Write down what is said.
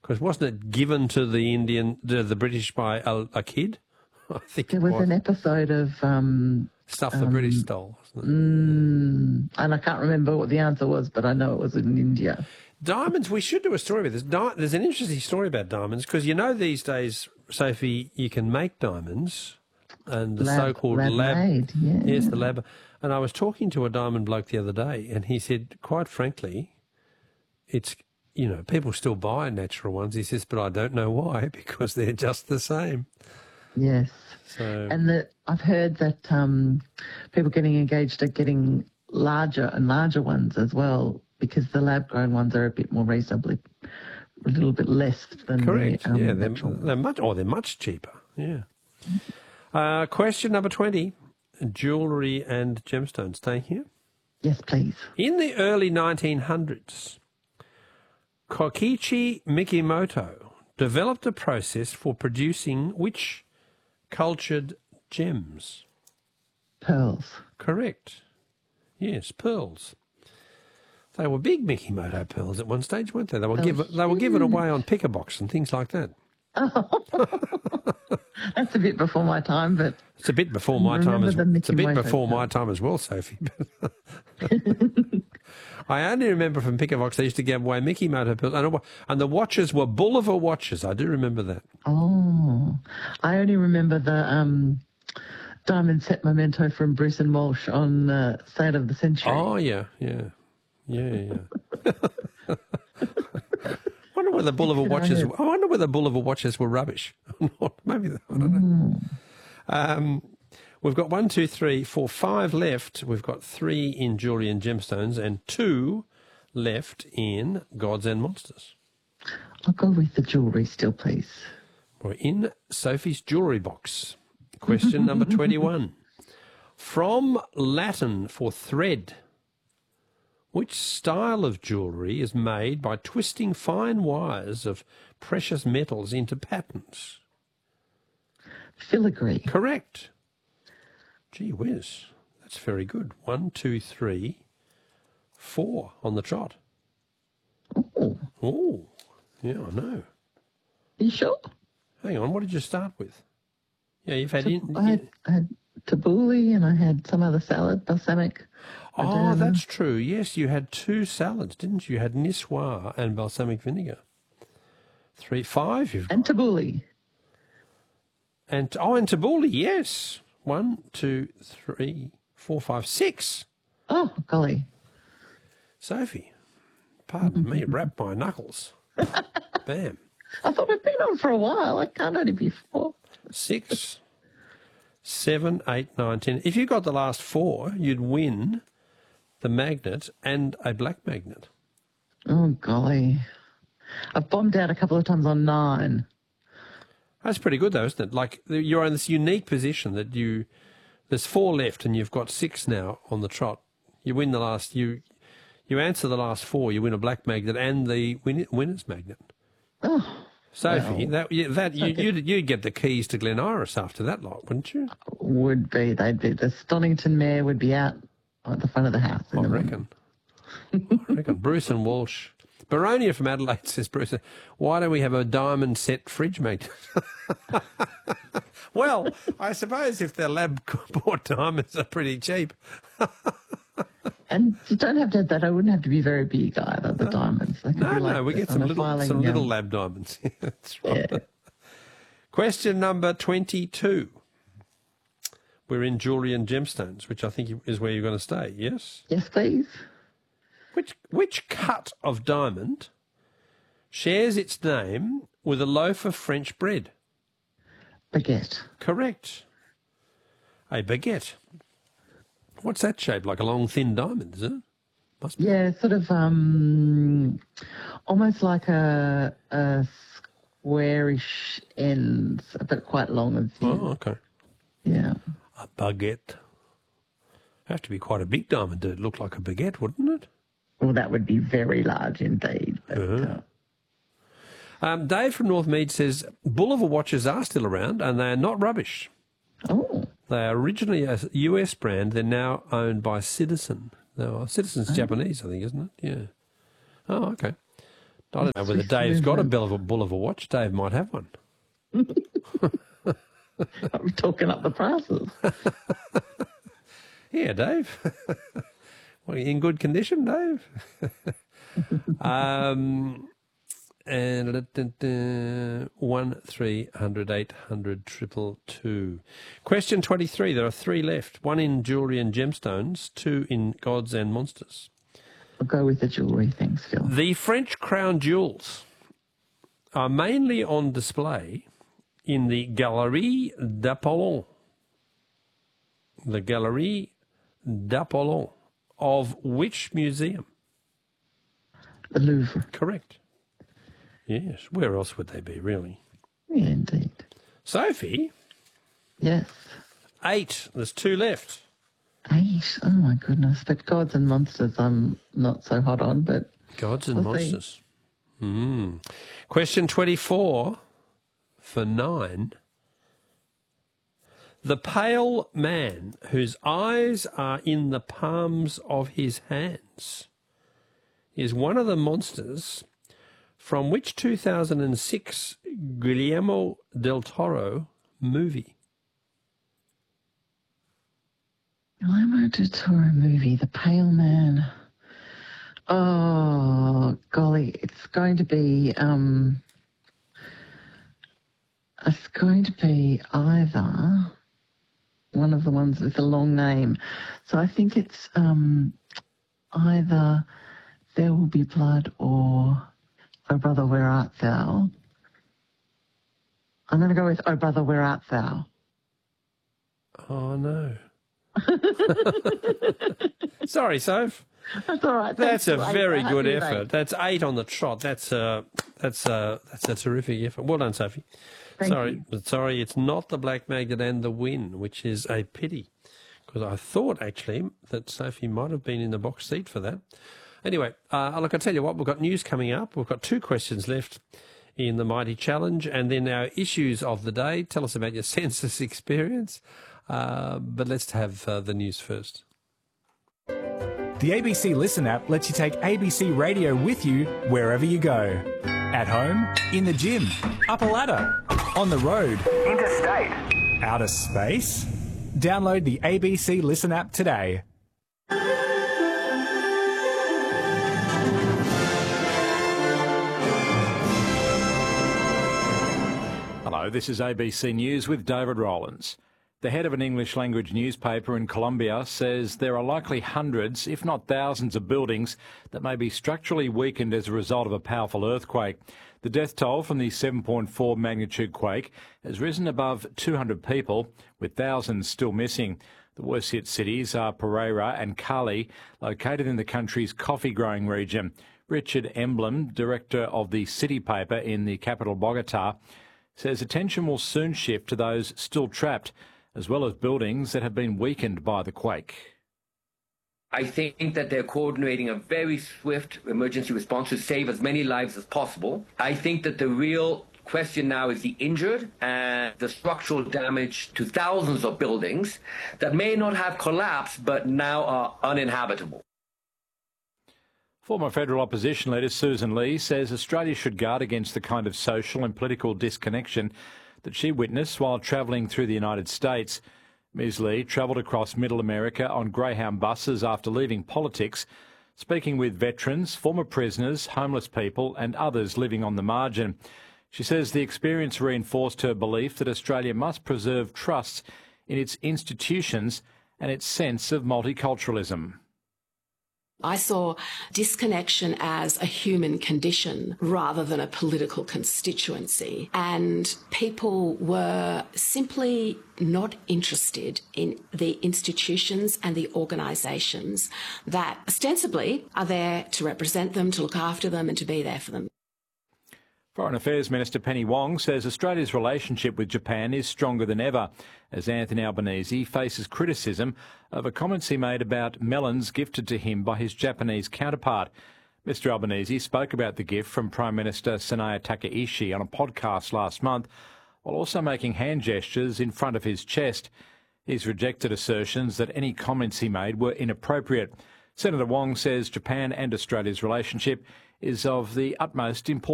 Because wasn't it given to the British by a kid? I think There was an episode of Stuff the British stole, wasn't it? and I can't remember what the answer was, but I know it was in India. Diamonds, we should do a story with this. There's an interesting story about diamonds because these days, Sophie, you can make diamonds and the so-called lab. Made, yeah. Yes, the lab. And I was talking to a diamond bloke the other day and he said, quite frankly, it's, people still buy natural ones. He says, but I don't know why, because they're just the same. Yes. So, and I've heard that people getting engaged are getting larger and larger ones as well, because the lab-grown ones are a bit more reasonably, a little bit less than correct. the They're much cheaper. Yeah. Question number 20: jewellery and gemstones. Staying here. Yes, please. In the early 1900s, Kokichi Mikimoto developed a process for producing which cultured gems? Pearls. Correct. Yes, pearls. They were big Mikimoto pearls at one stage, weren't they? They were given away on picker box and things like that. Oh, that's a bit before my time, but it's a bit before my time as well. It's a bit before my time as well, Sophie. I only remember from picker box they used to give away Mikimoto pearls, and the watches were Bulliver watches. I do remember that. Oh, I only remember the diamond set memento from Bruce and Walsh on State of the Century. Oh yeah. I wonder whether Bulliver watches were rubbish. Maybe I don't know. We've got 1, 2, 3, 4, 5 left. We've got 3 in jewellery and gemstones and 2 left in gods and monsters. I'll go with the jewellery still, please. We're in Sophie's jewellery box. Question number 21. From Latin for thread, which style of jewellery is made by twisting fine wires of precious metals into patterns? Filigree. Correct. Gee whiz, that's very good. 1, 2, 3, 4 on the trot. Oh, yeah, I know. Are you sure? Hang on, what did you start with? Yeah, you've had... I had tabbouleh and I had some other salad, balsamic. Oh, that's true. Yes, you had 2 salads, didn't you? You had niçoise and balsamic vinegar. 3, 5 you've got. And tabbouleh. And tabbouleh, yes. 1, 2, 3, 4, 5, 6. Oh, golly. Sophie, pardon me, wrap my knuckles. Bam. I thought I'd been on for a while. I can't only be 4. 6, 7, 8, 9, 10. If you got the last 4, you'd win the magnet and a black magnet. Oh, golly. I've bombed out a couple of times on 9. That's pretty good, though, isn't it? Like, you're in this unique position that there's 4 left and you've got 6 now on the trot. You win the last, you answer the last 4, you win a black magnet and the winner's magnet. Oh. Sophie, well, you'd get the keys to Glen Iris after that lot, wouldn't you? Would be. They'd be. The Stonington mare would be out at the front of the house. I reckon. Bruce and Walsh. Baronia from Adelaide says, Bruce, why don't we have a diamond set fridge magnet? Well, I suppose if they're lab-bought diamonds are pretty cheap. And you don't have to have that. I wouldn't have to be very big either, the diamonds. No, we get some little lab diamonds. That's right. Yeah. Question number 22. We're in jewellery and gemstones, which I think is where you're going to stay, yes? Yes, please. Which cut of diamond shares its name with a loaf of French bread? Baguette. Correct. A baguette. What's that shape? Like a long, thin diamond, is it? Must be. Yeah, sort of almost like a squarish ends, but quite long and thin. Oh, okay. Yeah. A baguette. Have to be quite a big diamond to look like a baguette, wouldn't it? Well, that would be very large indeed. But, Dave from Northmead says, Bulliver watches are still around and they are not rubbish. Oh. They are originally a US brand. They're now owned by Citizen. Citizen's Japanese, I think, isn't it? Yeah. Oh, okay. I don't know whether Dave's got a bull of a watch. Dave might have one. I'm talking up the prices. Yeah, Dave. Well, in good condition, Dave. And 1300 800 222. Question 23. There are 3 left. 1 in jewellery and gemstones, 2 in gods and monsters. I'll go with the jewellery. Thanks, Phil. The French crown jewels are mainly on display in the Galerie d'Apollon. The Galerie d'Apollon of which museum? The Louvre. Correct. Yes. Where else would they be, really? Yeah, indeed. Sophie? Yes. 8. There's 2 left. 8. Oh, my goodness. But gods and monsters I'm not so hot on, but... Gods and monsters. Question 24 for 9. The pale man whose eyes are in the palms of his hands is one of the monsters from which 2006 Guillermo del Toro movie? Guillermo del Toro movie, The Pale Man. Oh, golly, it's going to be either one of the ones with a long name. So I think it's either There Will Be Blood or Oh Brother, Where Art Thou? I'm going to go with Oh Brother, Where Art Thou? Oh, no. Sorry, Soph. That's all right. That's a very good effort. Mate. That's 8 on the trot. That's a terrific effort. Well done, Sophie. Sorry, it's not the Black Magnet and the Win, which is a pity, because I thought actually that Sophie might have been in the box seat for that. Anyway, look, I tell you what, we've got news coming up. We've got 2 questions left in the Mighty Challenge, and then our issues of the day. Tell us about your census experience. But let's have the news first. The ABC Listen app lets you take ABC Radio with you wherever you go. At home, in the gym, up a ladder, on the road, interstate, outer space. Download the ABC Listen app today. Hello, this is ABC News with David Rowlands. The head of an English language newspaper in Colombia says there are likely hundreds, if not thousands, of buildings that may be structurally weakened as a result of a powerful earthquake. The death toll from the 7.4 magnitude quake has risen above 200 people, with thousands still missing. The worst hit cities are Pereira and Cali, located in the country's coffee-growing region. Richard Emblem, director of the City paper in the capital Bogota, says attention will soon shift to those still trapped, as well as buildings that have been weakened by the quake. I think that they're coordinating a very swift emergency response to save as many lives as possible. I think that the real question now is the injured and the structural damage to thousands of buildings that may not have collapsed but now are uninhabitable. Former federal opposition leader Susan Lee says Australia should guard against the kind of social and political disconnection that she witnessed while travelling through the United States. Ms Lee travelled across Middle America on Greyhound buses after leaving politics, speaking with veterans, former prisoners, homeless people and others living on the margin. She says the experience reinforced her belief that Australia must preserve trust in its institutions and its sense of multiculturalism. I saw disconnection as a human condition rather than a political constituency. And people were simply not interested in the institutions and the organisations that ostensibly are there to represent them, to look after them and to be there for them. Foreign Affairs Minister Penny Wong says Australia's relationship with Japan is stronger than ever, as Anthony Albanese faces criticism over comments he made about melons gifted to him by his Japanese counterpart. Mr Albanese spoke about the gift from Prime Minister Sanaya Takaishi on a podcast last month, while also making hand gestures in front of his chest. He's rejected assertions that any comments he made were inappropriate. Senator Wong says Japan and Australia's relationship is of the utmost importance.